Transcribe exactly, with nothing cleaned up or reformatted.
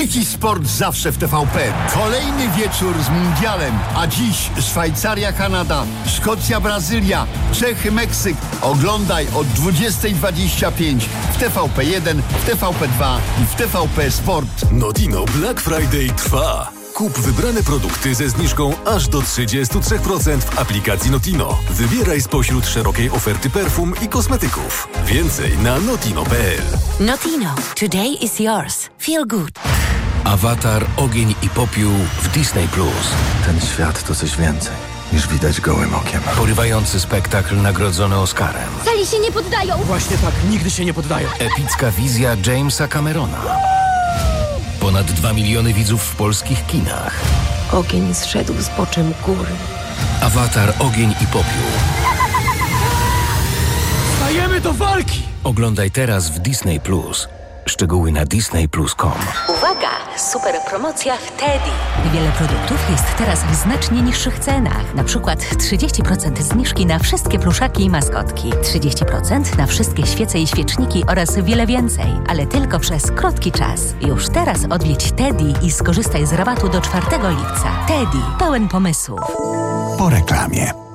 Wielki sport zawsze w T V P. Kolejny wieczór z mundialem. A dziś Szwajcaria, Kanada, Szkocja, Brazylia, Czechy, Meksyk. Oglądaj od dwudziestej dwadzieścia pięć w T V P jeden, w T V P dwa i w T V P Sport. Notino Black Friday trwa. Kup wybrane produkty ze zniżką aż do trzydzieści trzy procent w aplikacji Notino. Wybieraj spośród szerokiej oferty perfum i kosmetyków. Więcej na notino kropka p l. Notino. Today is yours. Feel good. Awatar, Ogień i Popiół w Disney Plus. Ten świat to coś więcej niż widać gołym okiem. Porywający spektakl nagrodzony Oscarem. Sali się nie poddają! Właśnie tak, nigdy się nie poddają. Epicka wizja Jamesa Camerona. Ponad dwa miliony widzów w polskich kinach. Ogień zszedł z boczem góry. Awatar, Ogień i Popiół. Stajemy do walki! Oglądaj teraz w Disney Plus. Szczegóły na disney plus kropka com. Uwaga! Super promocja w Teddy. Wiele produktów jest teraz w znacznie niższych cenach. Na przykład trzydzieści procent zniżki na wszystkie pluszaki i maskotki. trzydzieści procent na wszystkie świece i świeczniki oraz wiele więcej. Ale tylko przez krótki czas. Już teraz odwiedź Teddy i skorzystaj z rabatu do czwartego lipca. Teddy. Pełen pomysłów. Po reklamie.